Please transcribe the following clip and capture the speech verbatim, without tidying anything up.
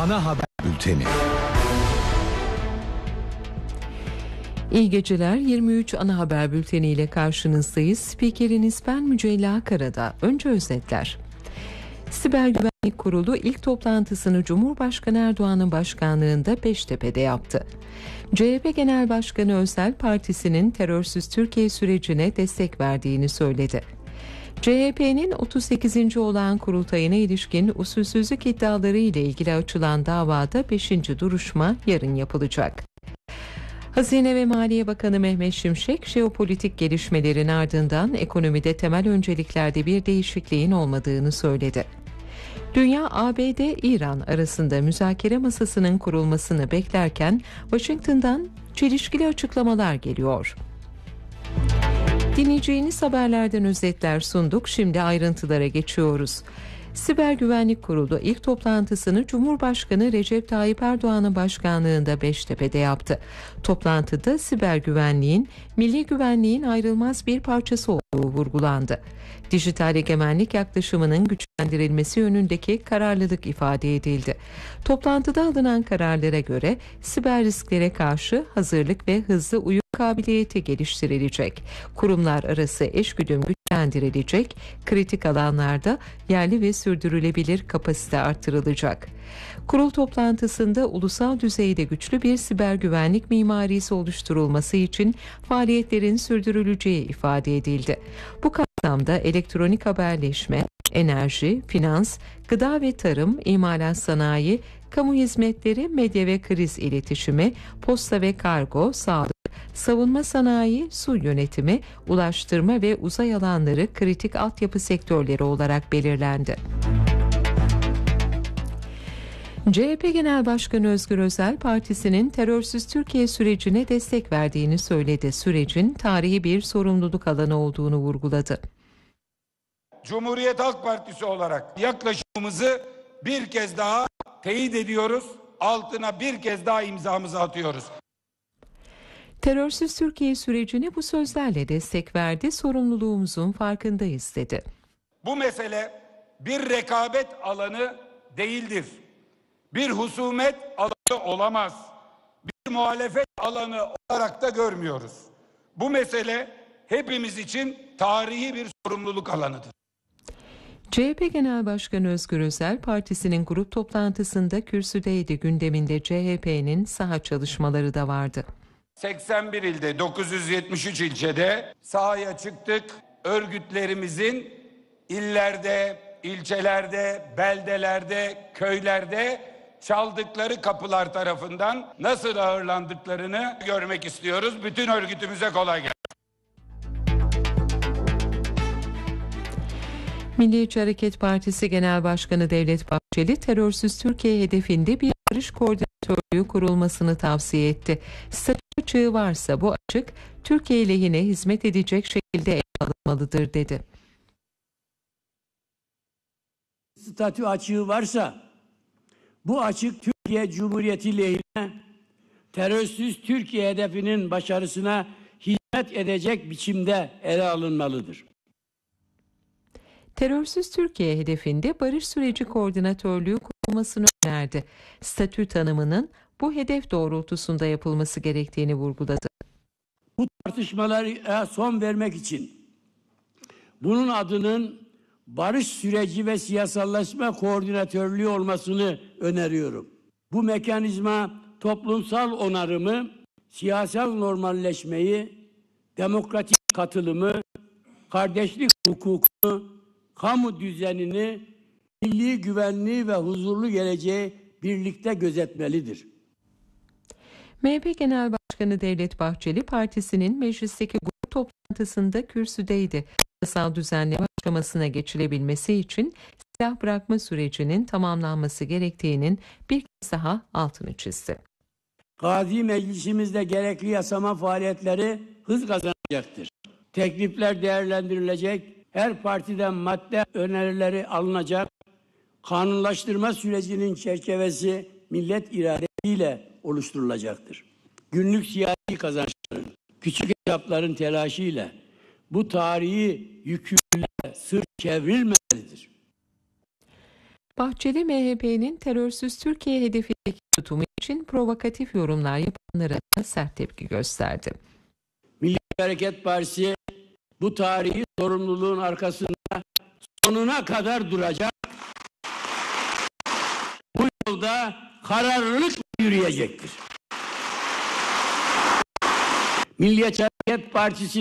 Ana haber bülteni. İyi geceler. yirmi üç ana haber bülteni ile karşınızdayız. Spikeriniz ben Mücella Karada. Önce özetler. Siber Güvenlik Kurulu ilk toplantısını Cumhurbaşkanı Erdoğan'ın başkanlığında Beştepe'de yaptı. C H P Genel Başkanı Özel Partisi'nin terörsüz Türkiye sürecine destek verdiğini söyledi. C H P'nin otuz sekizinci olağan kurultayına ilişkin usulsüzlük iddiaları ile ilgili açılan davada beşinci duruşma yarın yapılacak. Hazine ve Maliye Bakanı Mehmet Şimşek, jeopolitik gelişmelerin ardından ekonomide temel önceliklerde bir değişikliğin olmadığını söyledi. Dünya, A B D-İran arasında müzakere masasının kurulmasını beklerken Washington'dan çelişkili açıklamalar geliyor. Dinleyeceğiniz haberlerden özetler sunduk. Şimdi ayrıntılara geçiyoruz. Siber Güvenlik Kurulu ilk toplantısını Cumhurbaşkanı Recep Tayyip Erdoğan'ın başkanlığında Beştepe'de yaptı. Toplantıda siber güvenliğin milli güvenliğin ayrılmaz bir parçası olduğu vurgulandı. Dijital egemenlik yaklaşımının güçlendirilmesi yönündeki kararlılık ifade edildi. Toplantıda alınan kararlara göre siber risklere karşı hazırlık ve hızlı uyum kabiliyeti geliştirilecek. Kurumlar arası eşgüdüm güçlendirilecek. Kritik alanlarda yerli ve sürdürülebilir kapasite artırılacak. Kurul toplantısında ulusal düzeyde güçlü bir siber güvenlik mimarisi oluşturulması için faaliyetlerin sürdürüleceği ifade edildi. Bu kapsamda elektronik haberleşme, enerji, finans, gıda ve tarım, imalat sanayi, kamu hizmetleri, medya ve kriz iletişimi, posta ve kargo, sağlık, savunma sanayi, su yönetimi, ulaştırma ve uzay alanları kritik altyapı sektörleri olarak belirlendi. C H P Genel Başkanı Özgür Özel, partisinin terörsüz Türkiye sürecine destek verdiğini söyledi. Sürecin tarihi bir sorumluluk alanı olduğunu vurguladı. Cumhuriyet Halk Partisi olarak yaklaşımımızı bir kez daha teyit ediyoruz. Altına bir kez daha imzamızı atıyoruz. Terörsüz Türkiye sürecine bu sözlerle destek verdi. Sorumluluğumuzun farkındayız dedi. Bu mesele bir rekabet alanı değildir. Bir husumet alanı olamaz. Bir muhalefet alanı olarak da görmüyoruz. Bu mesele hepimiz için tarihi bir sorumluluk alanıdır. C H P Genel Başkanı Özgür Özel, partisinin grup toplantısında kürsüdeydi. Gündeminde C H P'nin saha çalışmaları da vardı. seksen bir ilde, dokuz yüz yetmiş üç ilçede sahaya çıktık. Örgütlerimizin illerde, ilçelerde, beldelerde, köylerde çaldıkları kapılar tarafından nasıl ağırlandıklarını görmek istiyoruz. Bütün örgütümüze kolay gelsin. Milliyetçi Hareket Partisi Genel Başkanı Devlet Bahçeli, terörsüz Türkiye hedefinde bir barış koordinatörlüğü kurulmasını tavsiye etti. Statü açığı varsa bu açık, Türkiye lehine hizmet edecek şekilde ele alınmalıdır dedi. Statü açığı varsa bu açık Türkiye Cumhuriyeti lehine, terörsüz Türkiye hedefinin başarısına hizmet edecek biçimde ele alınmalıdır. Terörsüz Türkiye hedefinde barış süreci koordinatörlüğü kurulmasını önerdi. Statü tanımının bu hedef doğrultusunda yapılması gerektiğini vurguladı. Bu tartışmalara son vermek için bunun adının barış süreci ve siyasallaşma koordinatörlüğü olmasını öneriyorum. Bu mekanizma toplumsal onarımı, siyasal normalleşmeyi, demokratik katılımı, kardeşlik hukukunu, kamu düzenini, milli güvenliği ve huzurlu geleceği birlikte gözetmelidir. M H P Genel Başkanı Devlet Bahçeli, partisinin meclisteki grup toplantısında kürsüdeydi. Yasal düzenleme aşamasına geçilebilmesi için silah bırakma sürecinin tamamlanması gerektiğinin bir kez daha altını çizdi. Gazi Meclisimizde gerekli yasama faaliyetleri hız kazanacaktır. Teklifler değerlendirilecek, her partiden madde önerileri alınacak, kanunlaştırma sürecinin çerçevesi millet iradesiyle oluşturulacaktır. Günlük siyasi kazançların, küçük hesapların telaşıyla bu tarihi yüküyle sır çevrilmelidir. Bahçeli, M H P'nin terörsüz Türkiye hedefindeki tutumu için provokatif yorumlar yapanlara sert tepki gösterdi. Milliyetçi Hareket Partisi bu tarihi sorumluluğun arkasında sonuna kadar duracak. Bu yolda kararlılıkla yürüyecektir. Milliyetçi Hareket Partisi